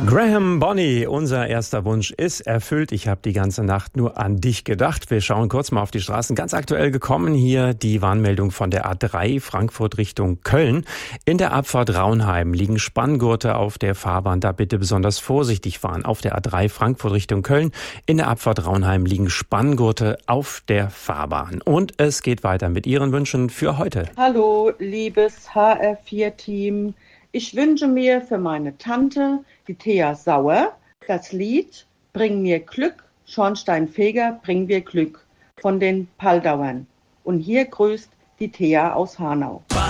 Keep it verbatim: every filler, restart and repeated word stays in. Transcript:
Graham Bonney, unser erster Wunsch ist erfüllt. Ich habe die ganze Nacht nur an dich gedacht. Wir schauen kurz mal auf die Straßen. Ganz aktuell gekommen hier die Warnmeldung von der A drei Frankfurt Richtung Köln. In der Abfahrt Raunheim liegen Spanngurte auf der Fahrbahn. Da bitte besonders vorsichtig fahren. Auf der A drei Frankfurt Richtung Köln. In der Abfahrt Raunheim liegen Spanngurte auf der Fahrbahn. Und es geht weiter mit Ihren Wünschen für heute. Hallo, liebes H R vier Team. Ich wünsche mir für meine Tante, die Thea Sauer, das Lied Bring mir Glück, Schornsteinfeger, bring mir Glück von den Paldauern. Und hier grüßt die Thea aus Hanau.